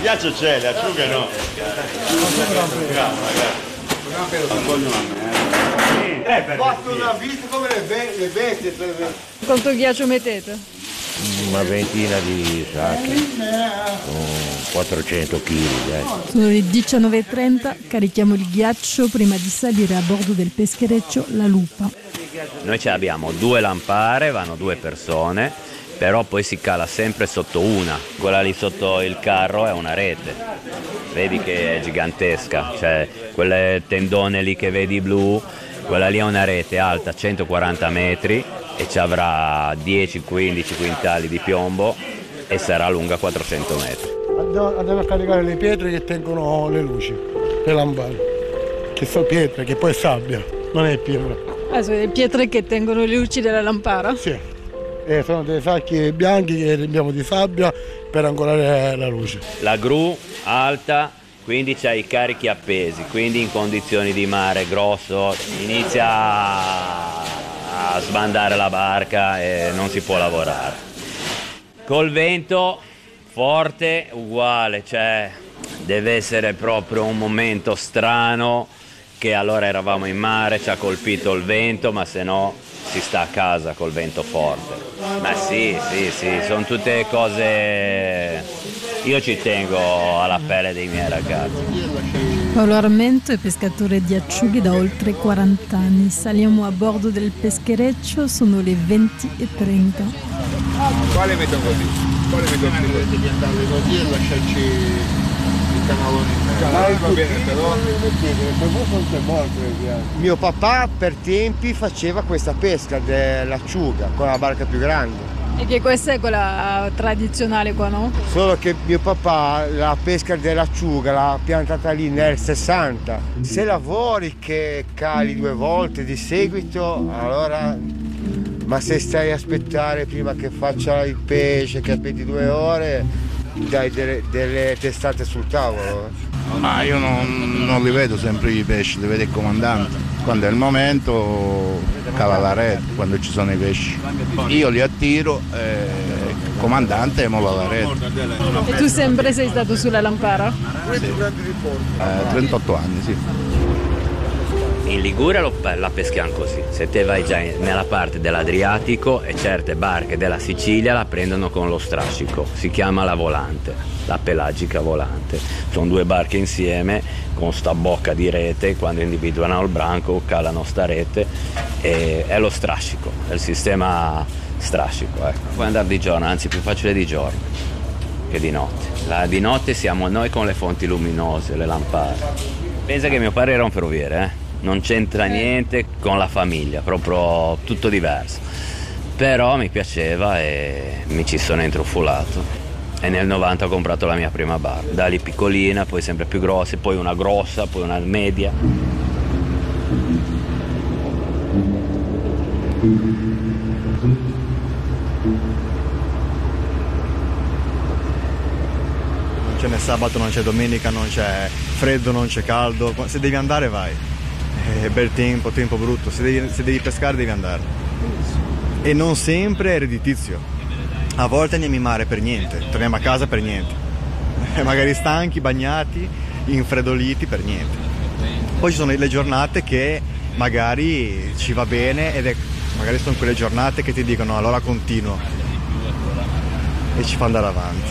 ghiaccio c'è, le acciughe no. Fatto una vista come le bestie. Quanto ghiaccio mettete? Una ventina di sacchi, 400 kg. Sono le 19:30, carichiamo il ghiaccio prima di salire a bordo del peschereccio La Lupa. Noi ce abbiamo 2 lampare, vanno 2 persone, però poi si cala sempre sotto una. Quella lì sotto il carro è una rete, vedi che è gigantesca, cioè quelle tendone lì che vedi blu, quella lì è una rete alta 140 metri e ci avrà 10-15 quintali di piombo e sarà lunga 400 metri. Andiamo a caricare le pietre che tengono le luci, le lampade, che sono pietre, che poi è sabbia, non è pietra. Sono le pietre che tengono le luci della lampara? Sì, sono dei sacchi bianchi che riempiamo di sabbia per angolare la luce. La gru alta, quindi c'ha i carichi appesi, quindi in condizioni di mare grosso inizia a sbandare la barca e non si può lavorare. Col vento forte uguale, cioè deve essere proprio un momento strano che allora eravamo in mare, ci ha colpito il vento, ma se no si sta a casa col vento forte. Ma sì, sono tutte cose. Io ci tengo alla pelle dei miei ragazzi. Paolo Armento è pescatore di acciughe da oltre 40 anni. Saliamo a bordo del peschereccio, sono le 20:30. Quale mettono così? Quale mettono così? Di andare così e lasciarci il canalone in mezzo. Va bene, però. Mio papà per tempi faceva questa pesca dell'acciuga con la barca più grande. E che questa è quella tradizionale qua, no? Solo che mio papà la pesca dell'acciuga l'ha piantata lì nel 60. Se lavori che cali 2 volte di seguito, allora. Ma se stai a aspettare prima che faccia il pesce, che aspetti 2 ore, dai delle testate sul tavolo. Ma io non li vedo sempre i pesci, li vede il comandante. Quando è il momento cala la rete, quando ci sono i pesci. Io li attiro e il comandante molla la rete. E tu sempre sei stato sulla lampara? Sì. 38 anni, sì. In Liguria la peschiamo così, se te vai già nella parte dell'Adriatico e certe barche della Sicilia la prendono con lo strascico, si chiama la volante, la pelagica volante. Sono 2 barche insieme con sta bocca di rete, quando individuano il branco calano sta rete e è lo strascico, è il sistema strascico. Puoi andare di giorno, anzi più facile di giorno che di notte. Di notte siamo noi con le fonti luminose, le lampare. Pensa che mio padre era un ferroviere, non c'entra niente con la famiglia, proprio tutto diverso. Però mi piaceva e mi ci sono intrufolato. E nel 90 ho comprato la mia prima barca. Da lì piccolina, poi sempre più grossa, poi una grossa, poi una media. Non c'è né sabato, non c'è domenica, non c'è freddo, non c'è caldo. Se devi andare vai. È bel tempo brutto, se devi pescare devi andare. E non sempre è redditizio. A volte andiamo in mare per niente, torniamo a casa per niente. Magari stanchi, bagnati, infreddoliti per niente. Poi ci sono le giornate che magari ci va bene magari sono quelle giornate che ti dicono allora continuo e ci fa andare avanti.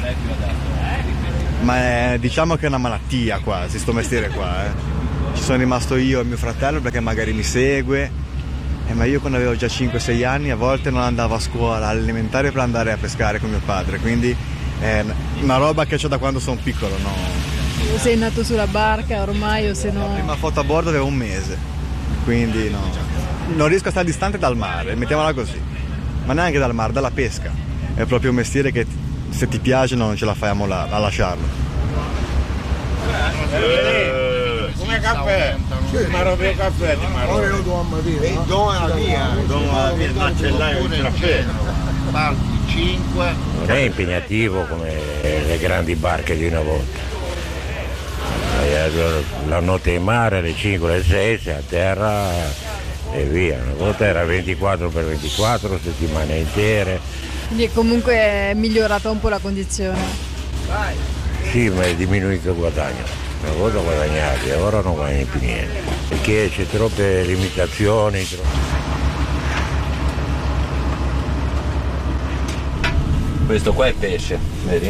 Ma diciamo che è una malattia quasi, sto mestiere qua. Ci sono rimasto io e mio fratello perché magari mi segue, ma io quando avevo già 5-6 anni a volte non andavo a scuola all'elementare per andare a pescare con mio padre, quindi è una roba che ho da quando sono piccolo, no? Sei nato sulla barca ormai o se no? La prima foto a bordo avevo 1 mese, quindi no, non riesco a stare distante dal mare, mettiamola così, ma neanche dal mare, dalla pesca. È proprio un mestiere che se ti piace non ce la fai a lasciarlo. Come caffè? Ma proprio caffè, Ora io devo ammattire. donna mia, macellaio il caffè. Parti 5. Non è impegnativo come le grandi barche di una volta. La notte in mare, alle 5, alle 6, sei a terra e via. Una volta era 24x24, settimane intere. Quindi comunque è migliorata un po' la condizione. Sì, ma è diminuito il guadagno. Una volta guadagnati, ora non guadagni più niente. Perché c'è troppe limitazioni. Questo qua è pesce, vedi?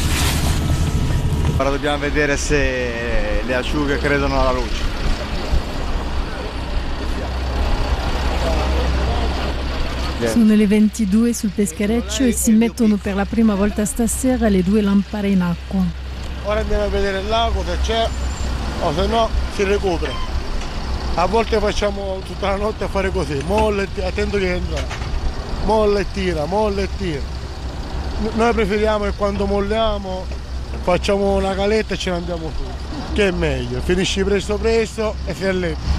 Ora dobbiamo vedere se le acciughe credono alla luce. Sono le 22 sul peschereccio e si mettono per la prima volta stasera le 2 lampade in acqua. Ora andiamo a vedere il lago se c'è o se no si recupera. A volte facciamo tutta la notte a fare così, molla e tira, attento che entra, molla e tira, molla e tira. Noi preferiamo che quando molliamo facciamo una caletta e ce ne andiamo su, che è meglio, finisci presto presto e si alletta.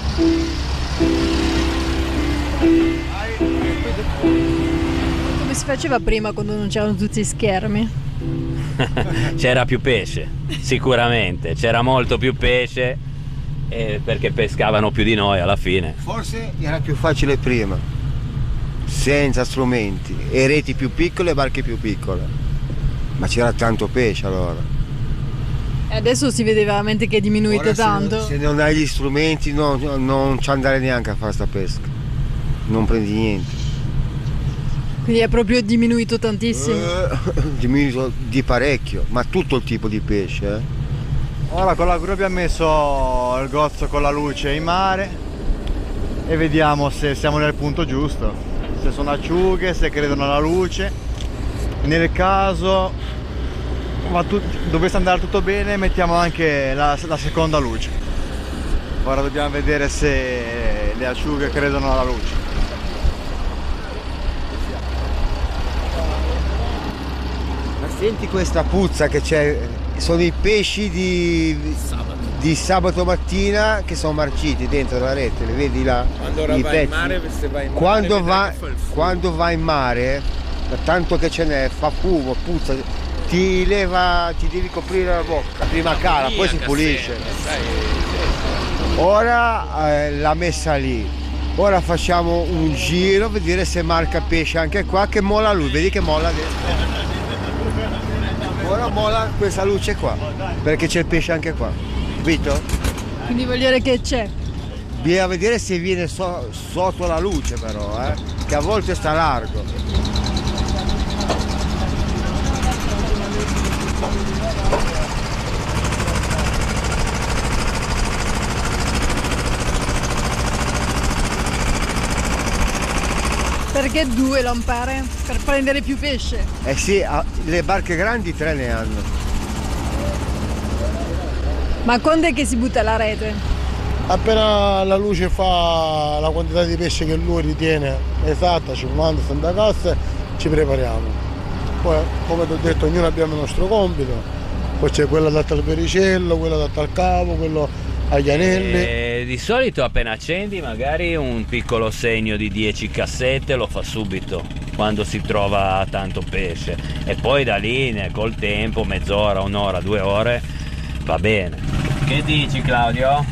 Come si faceva prima quando non c'erano tutti i schermi? C'era più pesce, sicuramente, c'era molto più pesce perché pescavano più di noi alla fine. Forse era più facile prima, senza strumenti, e reti più piccole e barche più piccole, ma c'era tanto pesce allora. E adesso si vede veramente che è diminuito Ora tanto. Se non hai gli strumenti non ci andare neanche a fare sta pesca, non prendi niente. Quindi è proprio diminuito tantissimo. Diminuito di parecchio, ma tutto il tipo di pesce. Ora con la gru abbiamo messo il gozzo con la luce in mare e vediamo se siamo nel punto giusto, se sono acciughe, se credono alla luce. Nel caso dovesse andare tutto bene, mettiamo anche la seconda luce. Ora dobbiamo vedere se le acciughe credono alla luce. Ma senti questa puzza che c'è, sono i pesci di sabato mattina che sono marciti dentro la rete, li vedi là? Quando ora vai in mare, se vai in mare, quando vai in mare, tanto che ce n'è, fa fumo, puzza, ti devi coprire la bocca, prima cala, poi si pulisce. Ora l'ha messa lì, ora facciamo un giro, vedere se marca pesce anche qua, che molla lui, vedi che molla dentro. Ora molla questa luce qua, perché c'è il pesce anche qua, capito? Quindi vuol dire che c'è. Bisogna vedere se viene sotto la luce però, che a volte sta largo. Perché 2 lampare? Per prendere più pesce? Eh sì, le barche grandi 3 ne hanno. Ma quando è che si butta la rete? Appena la luce fa la quantità di pesce che lui ritiene esatta, 50-60 casse, ci prepariamo. Poi, come ti ho detto, ognuno abbiamo il nostro compito. Poi c'è quello adatto al pericello, quello adatto al capo, quello agli anelli. Di solito appena accendi magari un piccolo segno di 10 cassette lo fa subito quando si trova tanto pesce, e poi da lì col tempo, mezz'ora, un'ora, 2 ore, va bene. Che dici, Claudio?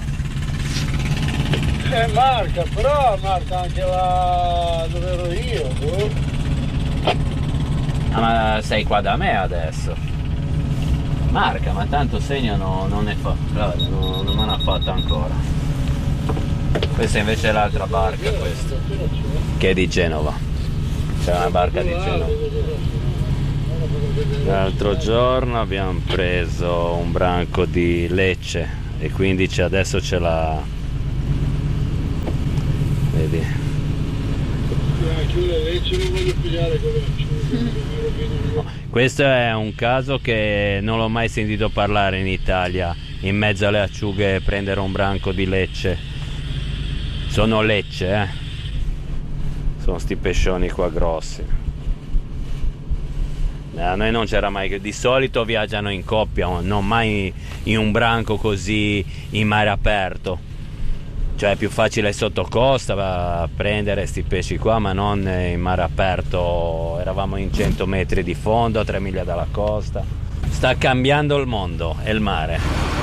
Marca, però marca anche la dove ero io. Ma sei qua da me adesso. Marca, ma tanto segno non ne fa, non me l'ha fatta ancora. Questa invece è l'altra barca, questa, che è di Genova. C'è una barca di Genova. L'altro giorno abbiamo preso un branco di Lecce e quindi adesso ce l'ha. Vedi? Questo è un caso che non l'ho mai sentito parlare in Italia, in mezzo alle acciughe prendere un branco di Lecce. Sono Lecce, sono sti pescioni qua grossi. A noi non c'era mai, di solito viaggiano in coppia, non mai in un branco così in mare aperto. Cioè è più facile sotto costa prendere sti pesci qua, ma non in mare aperto. Eravamo in 100 metri di fondo, a 3 miglia dalla costa. Sta cambiando il mondo, è il mare.